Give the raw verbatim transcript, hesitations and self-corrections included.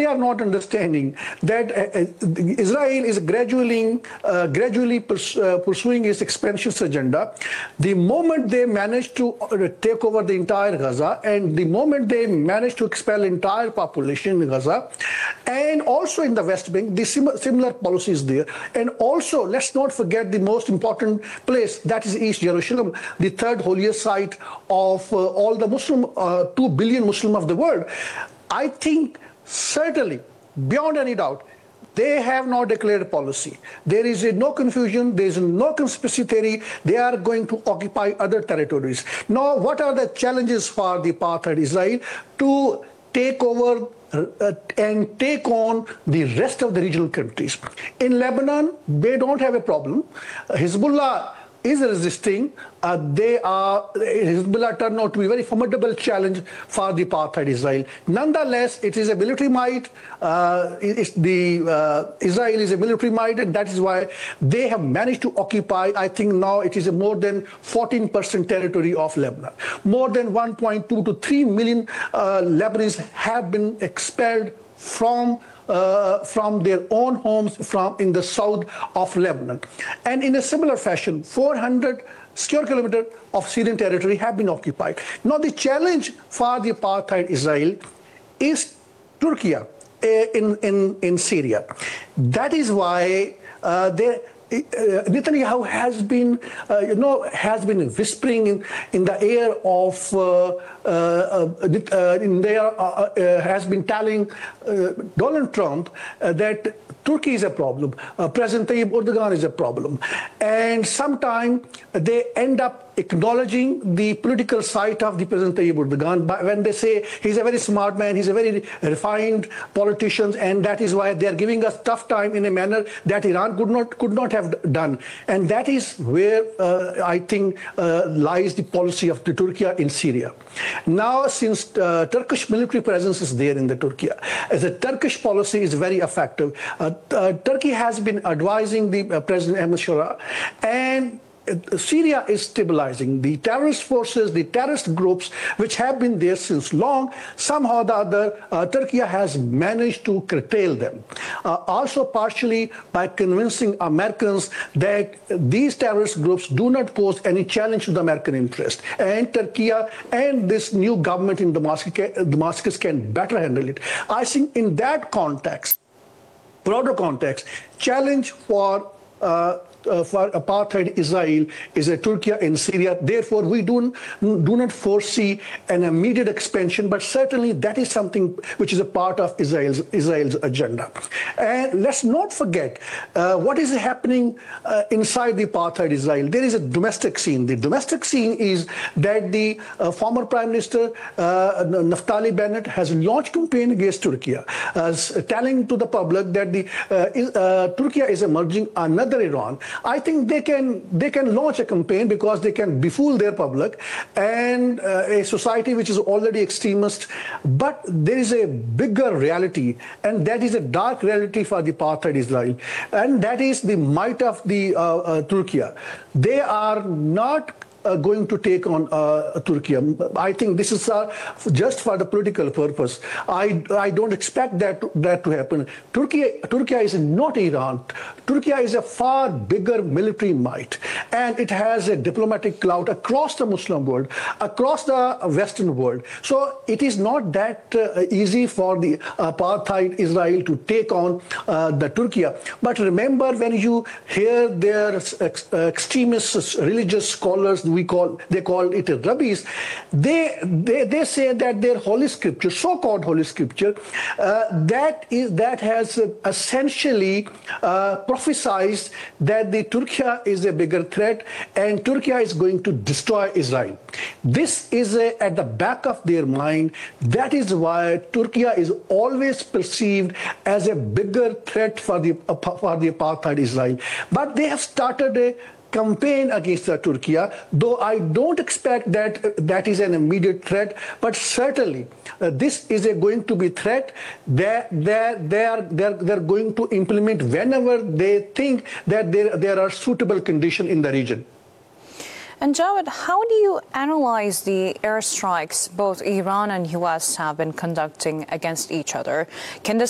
they are not understanding that uh, Israel is gradually, uh, gradually pers uh, pursuing its expansionist agenda. The moment they manage to take over the entire Gaza, and the moment they manage to expel entire population in Gaza, and also in the West Bank, the sim similar policies there. And also, let's not forget the most important place, that is East Jerusalem, the third holiest site of uh, all the Muslim, uh, two billion Muslim of the world. I think certainly, beyond any doubt, they have not declared a policy. There is a no confusion, there is no conspiracy theory. They are going to occupy other territories. Now, what are the challenges for the apartheid Israel? To take over uh, and take on the rest of the regional countries. In Lebanon, they don't have a problem. Hezbollah is resisting. Uh, they are, Hezbollah turned out to be a very formidable challenge for the apartheid Israel. Nonetheless, it is a military might. Uh, it's the, uh, Israel is a military might, and that is why they have managed to occupy, I think now it is a more than fourteen percent territory of Lebanon. More than one point two to three million uh, Lebanese have been expelled from Uh, from their own homes from in the south of Lebanon. And in a similar fashion, four hundred square kilometers of Syrian territory have been occupied. Now the challenge for the apartheid Israel is Turkey uh, in, in, in Syria. That is why uh, they Uh, Netanyahu has been, uh, you know, has been whispering in, in the air of, uh, uh, uh, in there, uh, uh, has been telling uh, Donald Trump uh, that Turkey is a problem, uh, President Tayyip Erdogan is a problem. And sometimes they end up acknowledging the political side of the President Tayyip Erdogan when they say he's a very smart man, he's a very refined politician, and that is why they are giving us tough time in a manner that Iran could not could not have done. And that is where uh, I think uh, lies the policy of the Turkey in Syria. Now, since uh, Turkish military presence is there in the Turkey, as a Turkish policy is very effective. Uh, uh, Turkey has been advising the uh, President Ahmed Shara, and Syria is stabilizing. The terrorist forces, the terrorist groups, which have been there since long, somehow or the other, uh, Turkey has managed to curtail them. Uh, also partially by convincing Americans that these terrorist groups do not pose any challenge to the American interest. And Turkey and this new government in Damascus, Damascus can better handle it. I think in that context, broader context, challenge for uh, Uh, for apartheid Israel is a Turkey in Syria. Therefore, we do, do not foresee an immediate expansion, but certainly that is something which is a part of Israel's, Israel's agenda. And let's not forget uh, what is happening uh, inside the apartheid Israel. There is a domestic scene. The domestic scene is that the uh, former Prime Minister uh, Naftali Bennett has launched campaign against Turkey, uh, telling to the public that the uh, is, uh, Turkey is emerging another Iran. I think they can they can launch a campaign because they can befool their public and uh, a society which is already extremist. But there is a bigger reality, and that is a dark reality for the apartheid Israel, and that is the might of the uh, uh, Turkey. They are not Uh, going to take on uh, Turkey. I think this is uh, just for the political purpose. I, I don't expect that to, that to happen. Turkey, Turkey is not Iran. Turkey is a far bigger military might, and it has a diplomatic clout across the Muslim world, across the Western world. So it is not that uh, easy for the apartheid Israel to take on uh, the Turkey. But remember, when you hear their ex extremist religious scholars, we call they call it rabbis, they they they say that their holy scripture, so-called holy scripture, uh, that is that has essentially uh, prophesied that the Turkey is a bigger threat and Turkey is going to destroy Israel. This is a, at the back of their mind. That is why Turkey is always perceived as a bigger threat for the for the apartheid Israel. But they have started a campaign against uh, Turkey, though I don't expect that uh, that is an immediate threat, but certainly uh, this is a going to be threat that they they are they're, they're going to implement whenever they think that there, there are suitable conditions in the region. And Jawed, how do you analyze the airstrikes both Iran and U S have been conducting against each other? Can this